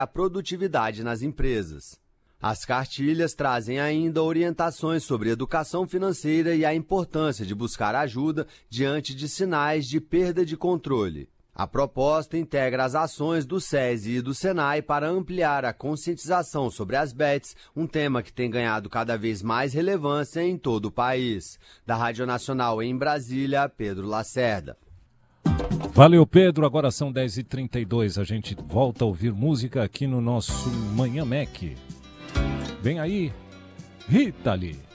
a produtividade nas empresas. As cartilhas trazem ainda orientações sobre educação financeira e a importância de buscar ajuda diante de sinais de perda de controle. A proposta integra as ações do SESI e do SENAI para ampliar a conscientização sobre as bets, um tema que tem ganhado cada vez mais relevância em todo o país. Da Rádio Nacional em Brasília, Pedro Lacerda. Valeu, Pedro. Agora são 10h32. A gente volta a ouvir música aqui no nosso Manhã Mac. Vem aí, Rita Lee.